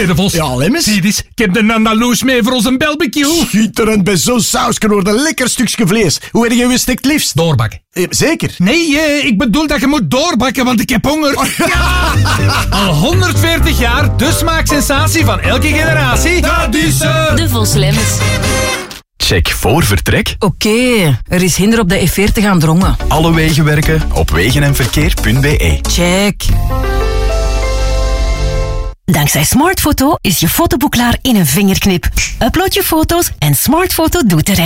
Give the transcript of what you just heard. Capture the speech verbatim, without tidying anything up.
de Vos. Ja, Lemmens. Zie eens, ik heb de Andaloes mee voor onze barbecue. Schitterend, bij zo'n saus kan worden een lekker stukje vlees. Hoe heb je gestikt liefst? Doorbakken. Eh, zeker? Nee, eh, ik bedoel dat je moet doorbakken, want ik heb honger. Ja! Al honderdveertig jaar, de smaaksensatie van elke generatie. Dat is ze. De Vos Lemmens. Check voor vertrek. Oké, okay, er is hinder op de F veertig aan Drongen. Alle wegen werken op wegenenverkeer punt b e. Check. Dankzij Smartfoto is je fotoboek klaar in een vingerknip. Upload je foto's en Smartfoto doet de rest.